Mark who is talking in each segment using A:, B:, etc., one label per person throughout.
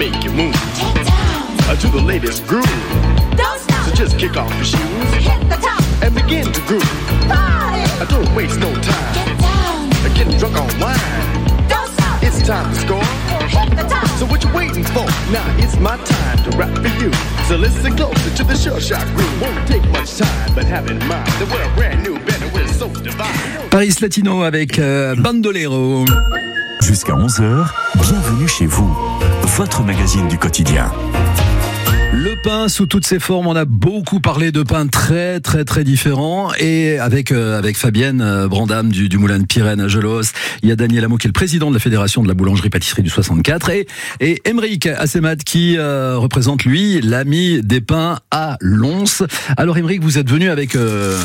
A: make you move to the latest groove.
B: Don't stop.
A: So just kick off your shoes
B: Hit the top.
A: and begin to groove.
B: Party.
A: Don't waste no time
B: Get down.
A: getting drunk on wine.
B: Don't stop.
A: It's time to score.
B: Hit the top.
A: So what you waiting for? Now it's my time to rap for you. So listen closer to the Sure Shot groove. Won't take much time, but have in mind that we're a brand new band and we're so divine.
C: Paris Latino avec Bandolero.
D: Jusqu'à 11h, bienvenue chez vous, votre magazine du quotidien.
C: Le pain sous toutes ses formes, on a beaucoup parlé de pain très très très différents et avec Fabienne Brandam du Moulin de Pirenne à Gelos, il y a Daniel Amo qui est le président de la Fédération de la boulangerie-pâtisserie du 64 et Émeric Assemat qui représente lui l'ami des pains à Lons. Alors Émeric, vous êtes venu avec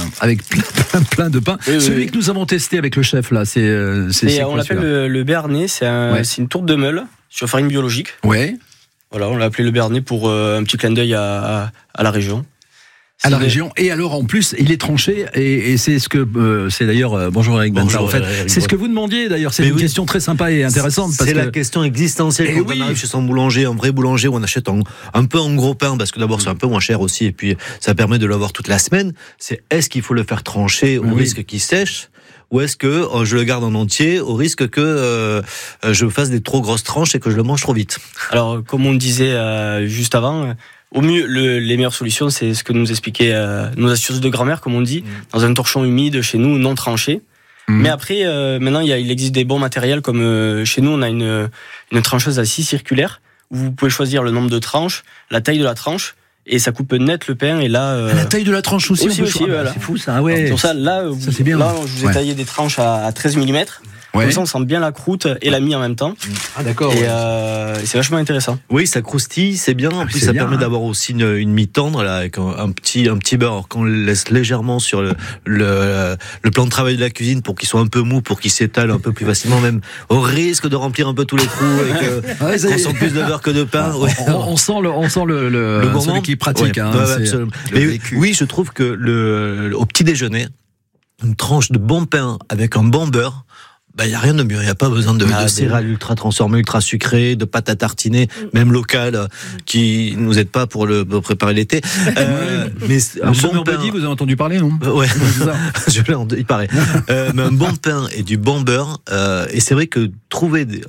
C: plein de pains.
E: Oui,
C: Celui
E: oui.
C: que nous avons testé avec le chef là, c'est
E: on
C: quoi,
E: l'appelle
C: celui-là
E: le béarnais, c'est une tourte de meule sur farine biologique.
C: Ouais.
E: Voilà, on l'a appelé le béarnais pour un petit clin d'œil à la région.
C: À la région. Et alors, en plus, il est tranché. Et c'est ce que, c'est d'ailleurs, bonjour Eric Bentard, en fait. C'est ce que vous demandiez, d'ailleurs. C'est une question très sympa et intéressante.
F: C'est la question existentielle.
C: Et
F: quand
C: oui.
F: on arrive chez son boulanger, un vrai boulanger, où on achète un peu en gros pain, parce que d'abord, c'est un peu moins cher aussi, et puis, ça permet de l'avoir toute la semaine. C'est, est-ce qu'il faut le faire trancher au risque qu'il sèche? Ou est-ce que je le garde en entier au risque que je fasse des trop grosses tranches et que je le mange trop vite?
E: Alors, comme on disait juste avant, au mieux, les meilleures solutions, c'est ce que nous expliquaient nos astuces de grand-mère, comme on dit, dans un torchon humide chez nous, non tranché. Mais après, maintenant, il existe des bons matériels, comme chez nous, on a une trancheuse à scie circulaire, où vous pouvez choisir le nombre de tranches, la taille de la tranche, et ça coupe net le pain. Et là,
C: la taille de la tranche aussi.
E: voilà.
C: C'est fou ça. Ouais.
E: Pour ça, là,
C: c'est bien.
E: Là, je vous ai taillé des tranches à 13 mm.
C: Ouais.
E: Comme ça, on sent bien la croûte et la mie en même temps.
C: Ah d'accord.
E: Et c'est vachement intéressant.
F: Oui, ça croustille, c'est bien. En plus, ça permet d'avoir aussi une mie tendre là, avec un petit beurre. Alors, qu'on le laisse légèrement sur le plan de travail de la cuisine pour qu'il soit un peu mou, pour qu'il s'étale un peu plus facilement, même au risque de remplir un peu tous les trous et qu'on sent plus de beurre que de pain. Ouais.
C: On sent le gourmand, celui qui pratique.
F: Ouais,
C: hein,
F: absolument. Mais oui, je trouve que au petit déjeuner, une tranche de bon pain avec un bon beurre. Il n'y a rien de mieux, il n'y a pas besoin de céréales ultra transformées, ultra sucrées, de pâtes à tartiner, même locales, qui nous aident pas pour préparer l'été. Mais un bon pain...
C: vous avez entendu parler, non?
F: Ouais, il paraît. Mais un bon pain et du bon beurre, et c'est vrai que trouver des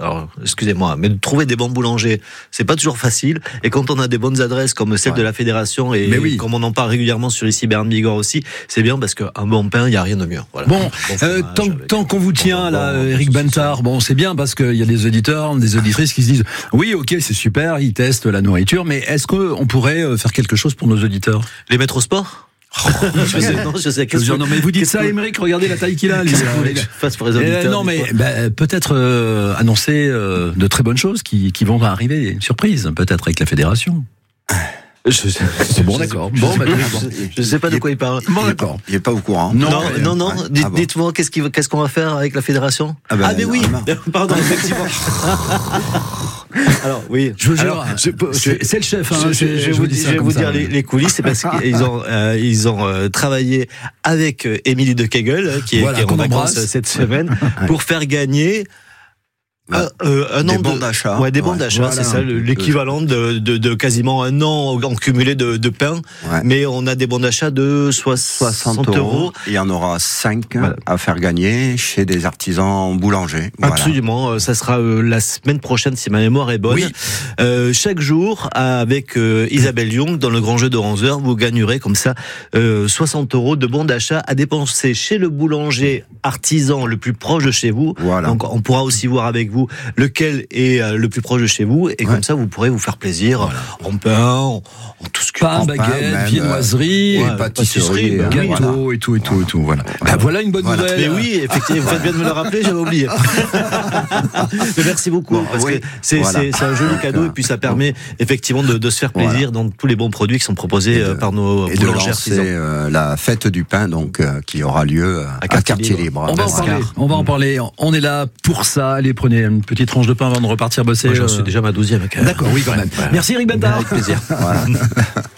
F: bons boulangers, c'est pas toujours facile, et quand on a des bonnes adresses comme celle de la Fédération, et comme on en parle régulièrement sur ici Berne Bigorre aussi, c'est bien parce qu'un bon pain, il n'y a rien de mieux. Voilà.
C: Bon, tant qu'on vous tient là, Eric Bentard, bon, c'est bien parce qu'il y a des auditeurs, des auditrices qui se disent oui, ok, c'est super, ils testent la nourriture, mais est-ce qu'on pourrait faire quelque chose pour nos auditeurs?
F: Les mettre au sport? Je sais.
C: Non, mais vous dites ça, Émeric, regardez la taille qu'il a.
F: Qu'est-ce que vous voulez que je fasse pour les auditeurs?
C: Non, mais peut-être annoncer de très bonnes choses qui vont arriver, une surprise, peut-être avec la fédération. Bon, d'accord.
F: Je ne sais pas de quoi il parle.
C: Bon, d'accord.
G: Il n'est pas au courant.
F: Non. Dites-moi, qu'est-ce qu'on va faire avec la fédération? Mais oui. Pardon, effectivement. Alors, oui.
C: Je vous jure, c'est le chef. Hein,
F: je vais vous dire les coulisses, c'est parce qu'ils ont travaillé avec Émilie de Kegel, qui est en vacances cette semaine, pour faire gagner un an
G: bons d'achat.
F: Ouais, des bons d'achat, c'est ça, l'équivalent de quasiment un an en cumulé de pain. Ouais. Mais on a des bons d'achat de 60 €.
G: Il y en aura 5 à faire gagner chez des artisans boulangers.
F: Absolument. Ça sera la semaine prochaine, si ma mémoire est bonne. Oui. Chaque jour, avec Isabelle Young, dans le grand jeu de 11h, vous gagnerez comme ça 60 € de bons d'achat à dépenser chez le boulanger artisan le plus proche de chez vous. Voilà. Donc, on pourra aussi voir avec vous lequel est le plus proche de chez vous, et comme ça vous pourrez vous faire plaisir en pain, en tout ce que
C: pain, baguette, viennoiserie,
G: pâtisserie,
C: gâteau et tout. Voilà. Voilà une bonne nouvelle.
F: Mais oui, effectivement, vous faites bien de me le rappeler, j'avais oublié. Mais merci beaucoup, parce que c'est un joli cadeau, et puis ça permet effectivement de se faire plaisir dans tous les bons produits qui sont proposés par nos boulangers artisans.
G: C'est la fête du pain, donc qui aura lieu à Quartier Libre.
C: On va en parler. On est là pour ça. Allez, prenez une petite tranche de pain avant de repartir bosser.
F: Moi, j'en suis déjà ma 12e.
C: D'accord, oui, quand même. Merci Eric Bentard.
G: Avec plaisir. Voilà.